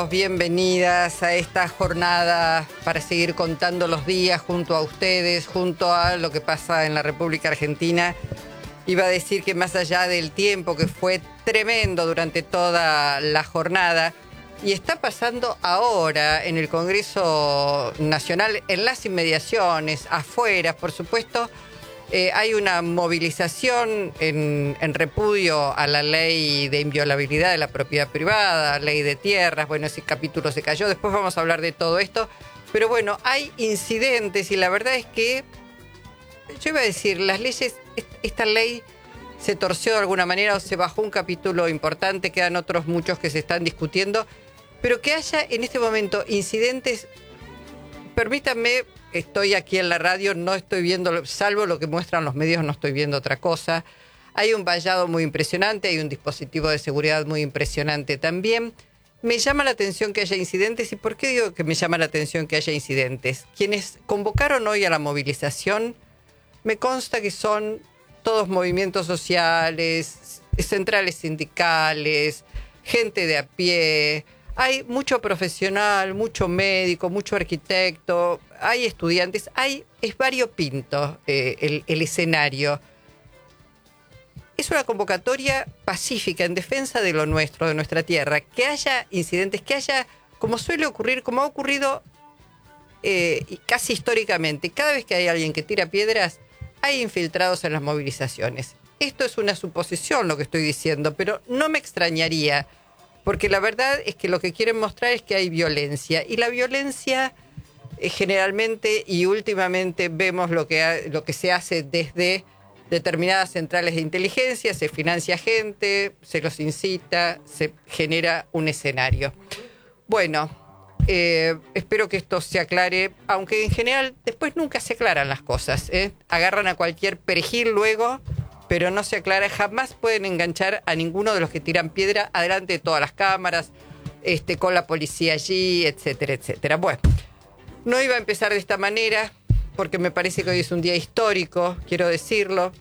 Bienvenidas a esta jornada para seguir contando los días junto a ustedes, junto a lo que pasa en la República Argentina. Iba a decir que más allá del tiempo que fue tremendo durante toda la jornada, y está pasando ahora en el Congreso Nacional, en las inmediaciones, afuera, por supuesto, hay una movilización en repudio a la ley de inviolabilidad de la propiedad privada, ley de tierras. Bueno, ese capítulo se cayó, después vamos a hablar de todo esto. Pero bueno, hay incidentes y la verdad es que, yo iba a decir, las leyes, esta ley se torció de alguna manera o se bajó un capítulo importante, quedan otros muchos que se están discutiendo, pero que haya en este momento incidentes, permítanme. Estoy aquí en la radio, no estoy viendo, salvo lo que muestran los medios, no estoy viendo otra cosa. Hay un vallado muy impresionante, hay un dispositivo de seguridad muy impresionante también. Me llama la atención que haya incidentes. ¿Y por qué digo que me llama la atención que haya incidentes? Quienes convocaron hoy a la movilización, me consta que son todos movimientos sociales, centrales sindicales, gente de a pie. Hay mucho profesional, mucho médico, mucho arquitecto, hay estudiantes, es variopinto el escenario. Es una convocatoria pacífica en defensa de lo nuestro, de nuestra tierra. Que haya incidentes, que haya, como suele ocurrir, como ha ocurrido casi históricamente, cada vez que hay alguien que tira piedras, hay infiltrados en las movilizaciones. Esto es una suposición lo que estoy diciendo, pero no me extrañaría. Porque la verdad es que lo que quieren mostrar es que hay violencia. Y la violencia generalmente y últimamente vemos lo que se hace desde determinadas centrales de inteligencia, se financia gente, se los incita, se genera un escenario. Bueno, espero que esto se aclare, aunque en general después nunca se aclaran las cosas. Agarran a cualquier perejil luego, pero no se aclara, jamás pueden enganchar a ninguno de los que tiran piedra adelante de todas las cámaras, con la policía allí, etcétera, etcétera. Bueno, no iba a empezar de esta manera, porque me parece que hoy es un día histórico, quiero decirlo.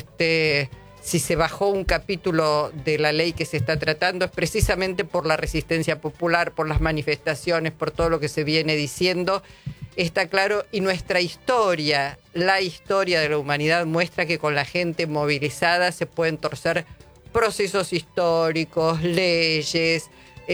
Si se bajó un capítulo de la ley que se está tratando, es precisamente por la resistencia popular, por las manifestaciones, por todo lo que se viene diciendo. Está claro, y nuestra historia, la historia de la humanidad muestra que con la gente movilizada se pueden torcer procesos históricos, leyes,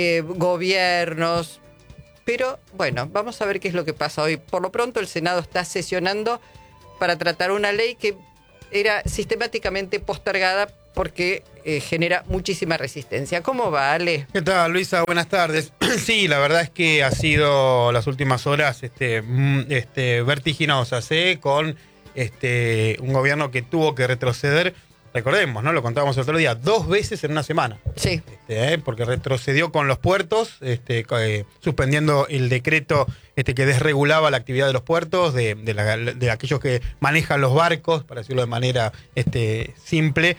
gobiernos. Pero bueno, vamos a ver qué es lo que pasa hoy. Por lo pronto el Senado está sesionando para tratar una ley que era sistemáticamente postergada porque genera muchísima resistencia. ¿Cómo va, Ale? ¿Qué tal, Luisa? Buenas tardes. Sí, la verdad es que ha sido las últimas horas vertiginosas, con un gobierno que tuvo que retroceder. Recordemos, ¿no? Lo contábamos el otro día, 2 veces en una semana. Sí. Porque retrocedió con los puertos, suspendiendo el decreto que desregulaba la actividad de los puertos, de aquellos que manejan los barcos, para decirlo de manera simple,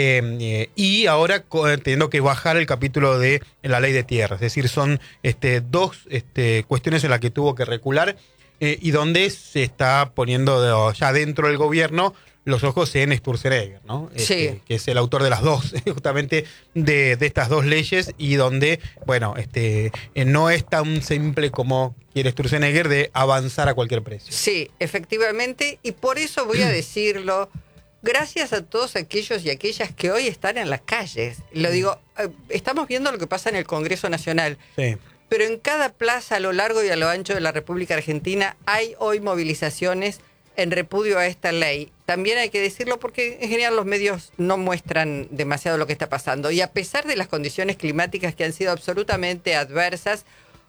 y ahora teniendo que bajar el capítulo de la ley de tierras. Es decir, son 2 cuestiones en las que tuvo que recular, y donde se está poniendo ya dentro del gobierno los ojos en Sturzenegger, ¿no? Sí. Que es el autor de las dos, justamente de estas 2 leyes, y donde, bueno, no es tan simple como quiere Sturzenegger de avanzar a cualquier precio. Sí, efectivamente, y por eso voy a decirlo, gracias a todos aquellos y aquellas que hoy están en las calles. Lo digo, estamos viendo lo que pasa en el Congreso Nacional. Sí. Pero en cada plaza a lo largo y a lo ancho de la República Argentina hay hoy movilizaciones en repudio a esta ley. También hay que decirlo porque en general los medios no muestran demasiado lo que está pasando. Y a pesar de las condiciones climáticas que han sido absolutamente adversas,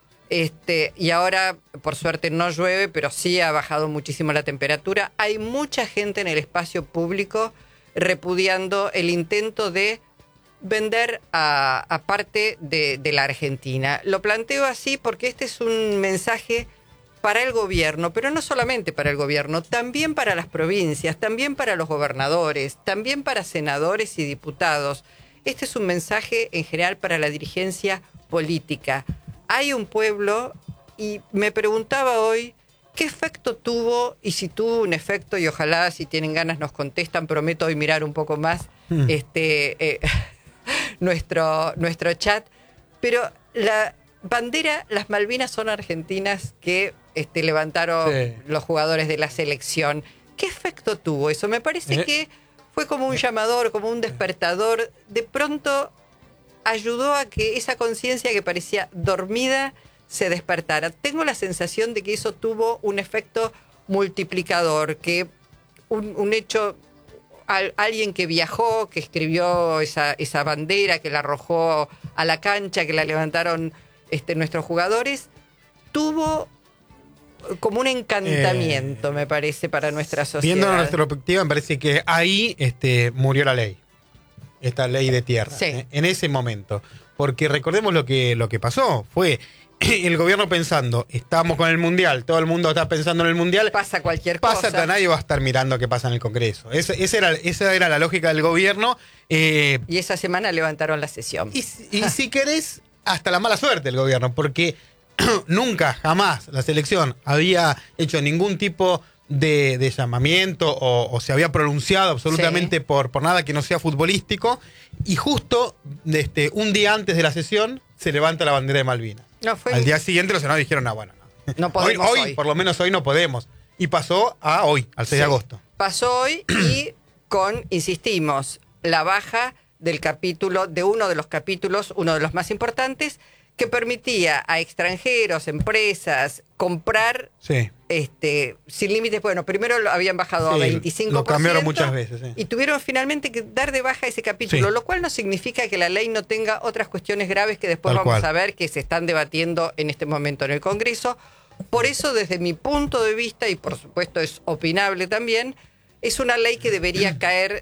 y ahora por suerte no llueve, pero sí ha bajado muchísimo la temperatura, hay mucha gente en el espacio público repudiando el intento de vender a parte de la Argentina. Lo planteo así porque este es un mensaje para el gobierno, pero no solamente para el gobierno, también para las provincias, también para los gobernadores, también para senadores y diputados. Este es un mensaje en general para la dirigencia política. Hay un pueblo, y me preguntaba hoy qué efecto tuvo, y si tuvo un efecto, y ojalá si tienen ganas nos contestan, prometo hoy mirar un poco más nuestro chat, pero bandera, las Malvinas son argentinas que levantaron los jugadores de la selección. ¿Qué efecto tuvo eso? Me parece que fue como un llamador, como un despertador. De pronto ayudó a que esa conciencia que parecía dormida se despertara. Tengo la sensación de que eso tuvo un efecto multiplicador, que un hecho, alguien que viajó, que escribió esa bandera, que la arrojó a la cancha, que la levantaron nuestros jugadores, tuvo como un encantamiento, me parece, para nuestra sociedad. Viendo nuestra perspectiva, me parece que ahí murió la ley. Esta ley de tierra. Sí. En ese momento. Porque recordemos lo que pasó. Fue el gobierno pensando, estamos con el Mundial, todo el mundo está pensando en el Mundial. Pasa cualquier cosa. Pasa, nadie va a estar mirando qué pasa en el Congreso. Esa era la lógica del gobierno. Y esa semana levantaron la sesión. Y si querés, hasta la mala suerte del gobierno, porque nunca, jamás la selección había hecho ningún tipo de llamamiento o se había pronunciado absolutamente por nada que no sea futbolístico, y justo un día antes de la sesión se levanta la bandera de Malvinas. Al día siguiente los senadores dijeron, no podemos hoy, por lo menos hoy no podemos. Y pasó a hoy, al 6 de agosto. Pasó hoy y insistimos, la baja del capítulo, de uno de los capítulos, uno de los más importantes, que permitía a extranjeros, empresas, comprar sin límites. Bueno, primero lo habían bajado a 25%. Lo cambiaron muchas veces. Y tuvieron finalmente que dar de baja ese capítulo, lo cual no significa que la ley no tenga otras cuestiones graves que después vamos a ver que se están debatiendo en este momento en el Congreso. Por eso, desde mi punto de vista, y por supuesto es opinable también, es una ley que debería caer,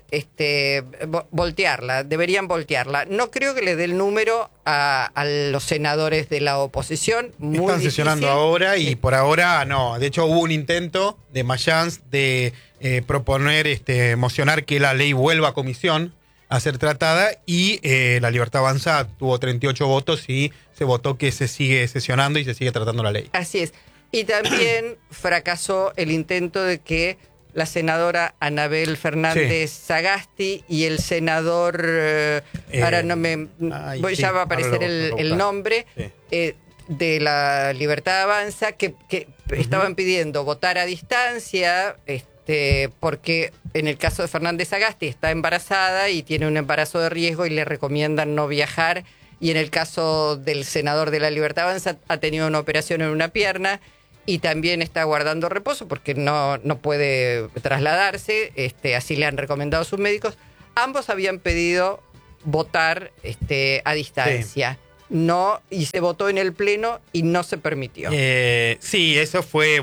deberían voltearla. No creo que le dé el número a los senadores de la oposición. Están sesionando ahora y por ahora no. De hecho, hubo un intento de Mayans de proponer, mocionar que la ley vuelva a comisión a ser tratada, y la Libertad Avanza tuvo 38 votos y se votó que se sigue sesionando y se sigue tratando la ley. Así es. Y también fracasó el intento de que la senadora Anabel Fernández Sagasti y el senador, ahora no me... ya va a aparecer el nombre, de la Libertad Avanza, que estaban pidiendo votar a distancia, porque en el caso de Fernández Sagasti está embarazada y tiene un embarazo de riesgo y le recomiendan no viajar, y en el caso del senador de la Libertad Avanza ha tenido una operación en una pierna y también está guardando reposo porque no puede trasladarse, así le han recomendado sus médicos. Ambos habían pedido votar a distancia. No, y se votó en el Pleno y no se permitió. Sí, eso fue,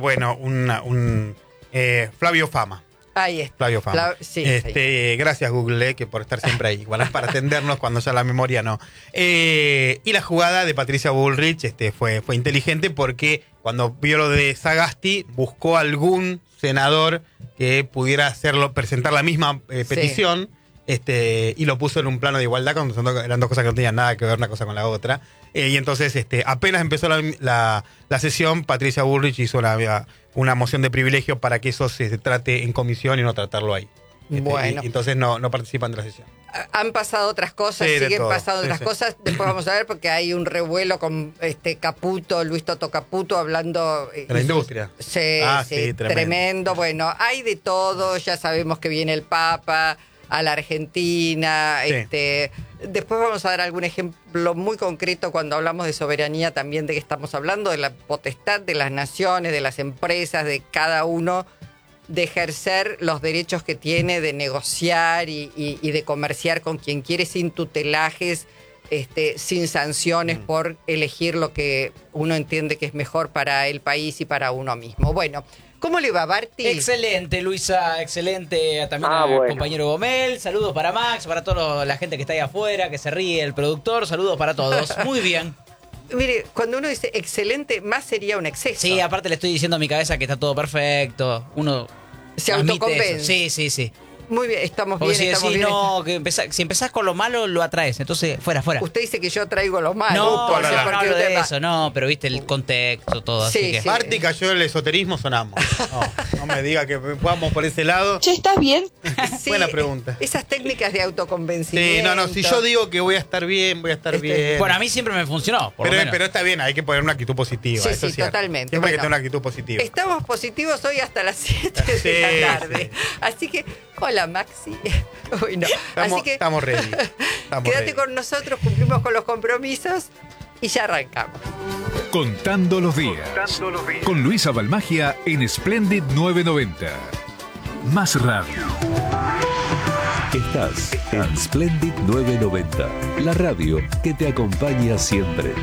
Flavio Fama. Ahí está. Flavio Fama. Sí, gracias, Google, que por estar siempre ahí. Igual para atendernos cuando ya la memoria no. Y la jugada de Patricia Bullrich fue inteligente, porque cuando vio lo de Sagasti, buscó algún senador que pudiera presentar la misma petición, y lo puso en un plano de igualdad, cuando eran dos cosas que no tenían nada que ver una cosa con la otra. Y entonces, apenas empezó la sesión, Patricia Bullrich hizo una moción de privilegio para que eso se trate en comisión y no tratarlo ahí. Bueno. Y entonces no participan de la sesión. Han pasado otras cosas, siguen pasando otras cosas. Después vamos a ver, porque hay un revuelo con Caputo, Luis Toto Caputo, hablando de la industria. Sí, tremendo. Bueno, hay de todo. Ya sabemos que viene el Papa a la Argentina. Después vamos a dar algún ejemplo muy concreto cuando hablamos de soberanía, también de que estamos hablando de la potestad de las naciones, de las empresas, de cada uno, de ejercer los derechos que tiene, de negociar y de comerciar con quien quiere, sin tutelajes, sin sanciones, por elegir lo que uno entiende que es mejor para el país y para uno mismo. Bueno, ¿cómo le va, Barty? Excelente, Luisa, excelente. También al compañero Gomel. Saludos para Max, para toda la gente que está ahí afuera, que se ríe, el productor. Saludos para todos. Muy bien. Mire, cuando uno dice excelente, más sería un exceso. Sí, aparte le estoy diciendo a mi cabeza que está todo perfecto. Uno se autoconvence. Sí. Muy bien, estamos Porque bien, estamos si bien. no, si empezás con lo malo, lo atraes. Entonces, fuera. Usted dice que yo traigo lo malo. No, por no qué hablo usted de va- eso, no, pero viste el contexto, todo. Sí, así que... sí. Marti cayó el esoterismo, sonamos. No me diga que vamos por ese lado. Che, ¿estás bien? Sí, Buena pregunta. Esas técnicas de autoconvencimiento. Sí, no, si yo digo que voy a estar bien, voy a estar bien. Bueno, a mí siempre me funcionó, por lo menos. Pero está bien, hay que poner una actitud positiva. Sí, eso sí, es cierto. totalmente. Siempre hay que Bueno, tener una actitud positiva. Estamos positivos hoy hasta las 7 Sí, de la tarde. sí. Así que, hola Maxi. Uy, no. Estamos, Así que estamos ready. Estamos quédate ready. con nosotros, cumplimos con los compromisos y ya arrancamos. Contando los días. Con Luisa Balmagia en Splendid 990. Más radio. Estás en Splendid 990, la radio que te acompaña siempre.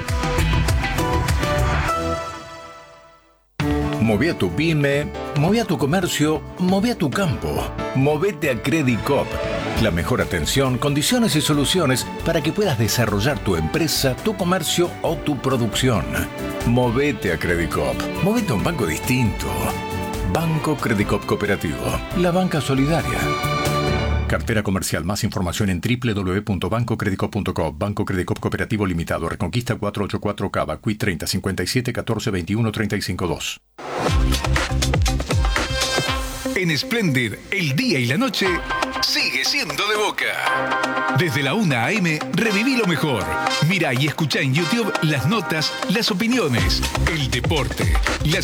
Moví a tu pyme, moví a tu comercio, moví a tu campo. Movete a Credit Coop. La mejor atención, condiciones y soluciones para que puedas desarrollar tu empresa, tu comercio o tu producción. Movete a Credit Coop. Movete a un banco distinto. Banco Credit Coop Cooperativo. La banca solidaria. Cartera comercial. Más información en www.bancocreditcoop.com. Banco Credit Coop Cooperativo Limitado. Reconquista 484 Cava. Quit 30 57 14 21 35 2. En Splendid, el día y la noche sigue siendo de Boca. Desde la 1 a.m. reviví lo mejor. Mira y escucha en YouTube las notas, las opiniones, el deporte, las